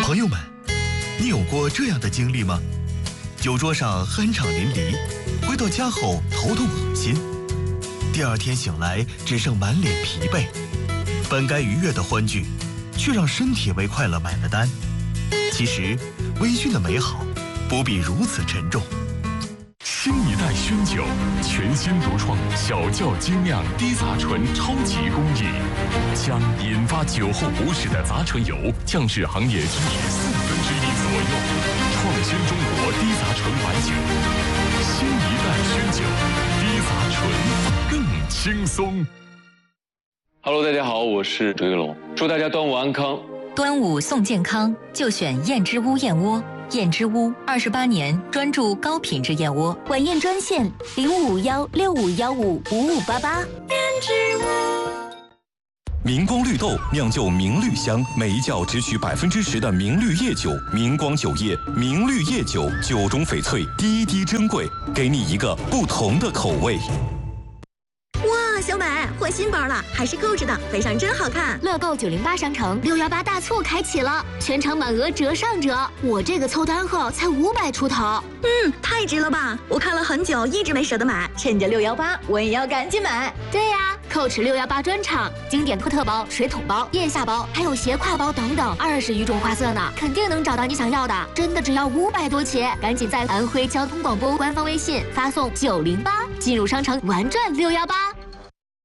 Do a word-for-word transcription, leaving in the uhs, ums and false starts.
朋友们，你有过这样的经历吗？酒桌上酣畅淋漓，回到家后头痛恶心，第二天醒来只剩满脸疲惫，本该愉悦的欢聚，却让身体为快乐买了单。其实，微醺的美好不必如此沉重。 新一代熏酒，全新独创小窖精酿低杂醇超级工艺，将引发酒后不适的杂醇油降至行业均值四分之一左右，创新中国低杂醇白酒。新一代熏酒，低杂醇更轻松。 Hello， 大家好，我是周一龙，祝大家端午安康。 端午送健康，就选燕之屋燕窝。燕之屋二十八年专注高品质燕窝， 晚宴专线零五幺六五幺五五五八八。燕之屋。 明光绿豆酿就明绿香，每一窖只取百分之十的明绿叶酒。明光酒业明绿叶酒，酒中翡翠，滴滴珍贵，给你一个不同的口味。 哇，小美换新包了，还是购置的，背上真好看。 乐购九零八商城六幺八大促开启了，全场满额折上折，我这个凑单后才五百出头。 嗯，太值了吧！我看了很久，一直没舍得买，趁着六幺八，我也要赶紧买。 对呀、啊，蔻驰六幺八专场，经典托特包、水桶包、腋下包，还有斜挎包等等，二十余种花色呢，肯定能找到你想要的。真的只要五百多起，赶紧在安徽交通广播官方微信发送九零八，进入商城玩转六幺八。